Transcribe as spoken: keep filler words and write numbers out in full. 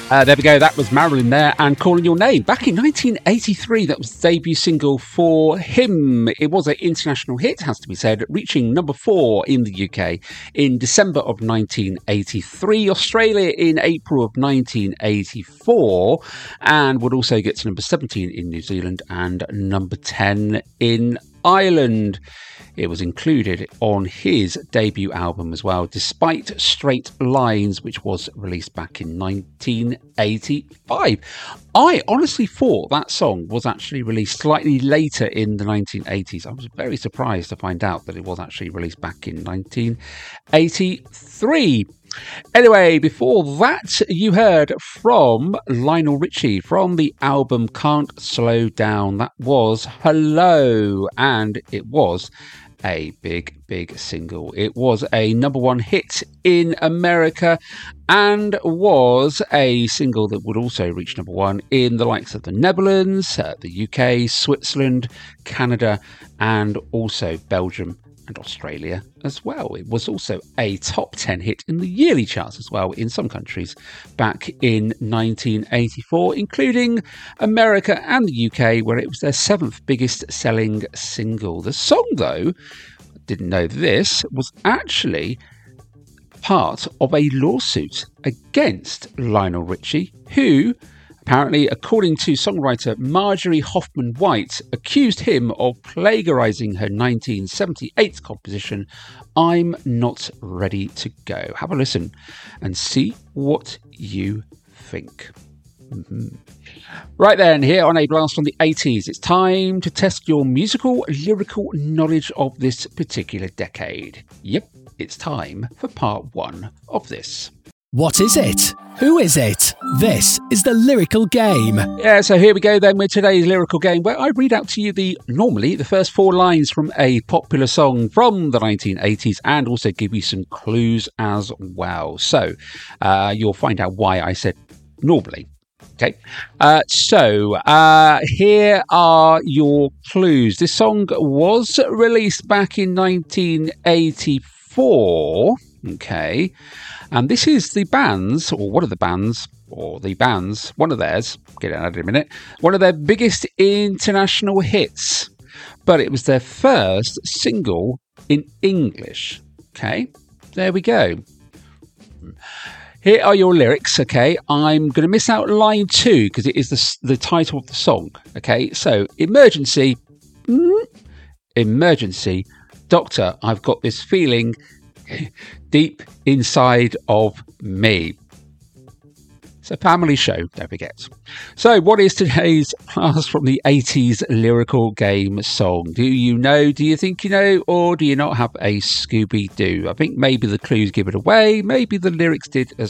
Uh, there we go. That was Marilyn there and Calling Your Name. Back in nineteen eighty-three, that was the debut single for him. It was an international hit, has to be said, reaching number four in the U K in December of nineteen eighty-three, Australia in April of nineteen eighty-four, and would also get to number seventeen in New Zealand and number ten in Ireland. It was included on his debut album as well, Despite Straight Lines, which was released back in nineteen eighty-five. I honestly thought that song was actually released slightly later in the nineteen eighties. I was very surprised to find out that it was actually released back in nineteen eighty-three. Anyway, before that, you heard from Lionel Richie from the album Can't Slow Down. That was Hello, and it was a big, big single. It was a number one hit in America and was a single that would also reach number one in the likes of the Netherlands, uh, the U K, Switzerland, Canada, and also Belgium and Australia as well. It was also a top ten hit in the yearly charts as well in some countries back in nineteen eighty-four, including America and the U K, where it was their seventh biggest selling single. The song, though, I didn't know this, was actually part of a lawsuit against Lionel Richie, who apparently, according to songwriter Marjorie Hoffman White, accused him of plagiarising her nineteen seventy-eight composition, I'm Not Ready to Go. Have a listen and see what you think. Mm-hmm. Right then, here on A Blast from the eighties, it's time to test your musical, lyrical knowledge of this particular decade. Yep, it's time for part one of this. What is it? Who is it? This is the Lyrical Game. Yeah, so here we go then with today's Lyrical Game, where I read out to you the normally the first four lines from a popular song from the nineteen eighties and also give you some clues as well. So uh, you'll find out why I said normally. Okay, uh, so uh, here are your clues. This song was released back in nineteen eighty-four. Okay. And this is the band's, or one of the bands, or the band's, one of theirs, get it out in a minute, one of their biggest international hits. But it was their first single in English. Okay, there we go. Here are your lyrics, okay? I'm going to miss out line two because it is the, the title of the song, okay? So, emergency, mm, emergency, doctor, I've got this feeling deep inside of me. It's a family show, don't forget. So, what is today's Blast from the eighties Lyrical Game song? Do you know, do you think you know, or do you not have a Scooby-Doo? I think maybe the clues give it away, maybe the lyrics did as